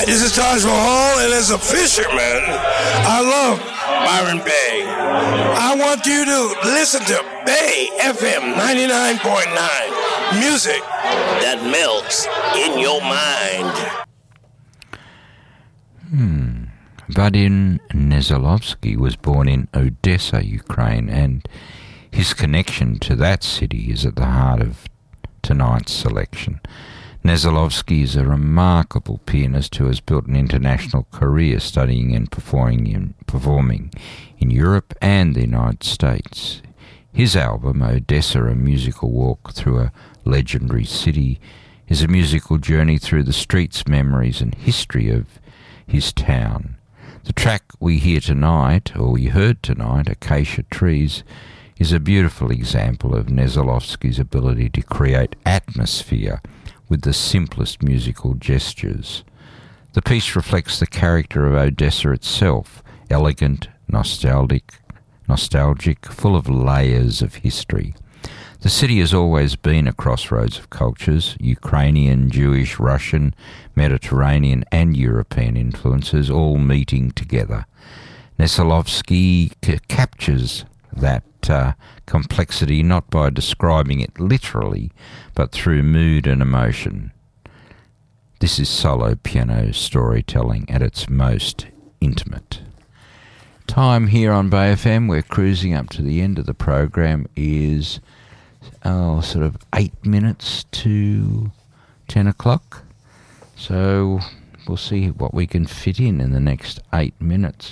This is Taj Mahal, and as a fisherman, I love Byron Bay. I want you to listen to Bay FM 99.9. Music that melts in your mind. Vadim Nezelovsky was born in Odessa, Ukraine, and his connection to that city is at the heart of tonight's selection. Nezelovsky is a remarkable pianist who has built an international career studying and performing in Europe and the United States. His album, Odessa, A Musical Walk Through a Legendary City, is a musical journey through the streets, memories and history of his town. The track we hear tonight, or we heard tonight, Acacia Trees, is a beautiful example of Nezelovsky's ability to create atmosphere with the simplest musical gestures. The piece reflects the character of Odessa itself, elegant, nostalgic, full of layers of history. The city has always been a crossroads of cultures, Ukrainian, Jewish, Russian, Mediterranean and European influences all meeting together. Nezelovsky captures that complexity not by describing it literally, but through mood and emotion. This is solo piano storytelling at its most intimate. Time here on Bay FM, we're cruising up to the end of the program, is sort of 8 minutes to 10 o'clock. So we'll see what we can fit in the next 8 minutes.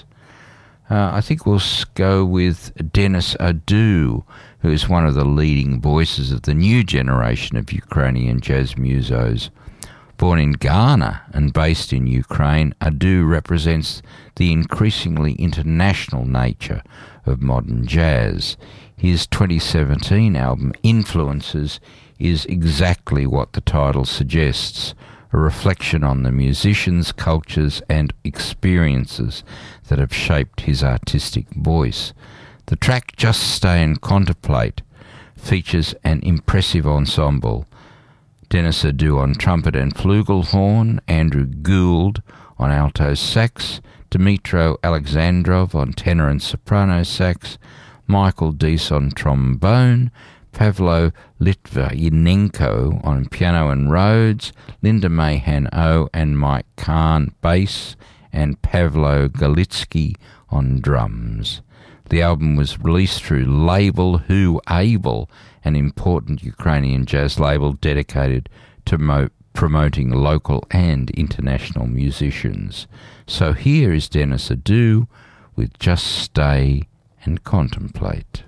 I think we'll go with Denis Adu, who is one of the leading voices of the new generation of Ukrainian jazz musos. Born in Ghana and based in Ukraine, Adu represents the increasingly international nature of modern jazz. His 2017 album, Influences, is exactly what the title suggests, a reflection on the musicians, cultures and experiences that have shaped his artistic voice. The track Just Stay and Contemplate features an impressive ensemble. Denis Adu on trumpet and flugelhorn, Andrew Gould on alto sax, Dmitro Alexandrov on tenor and soprano sax, Michael Deese on trombone, Pavlo Litvinenko on piano and Rhodes, Linda Mahan-O and Mike Kahn bass, and Pavlo Galitsky on drums. The album was released through label Who Able, an important Ukrainian jazz label dedicated to promoting local and international musicians. So here is Denis Adu with Just Stay and Contemplate.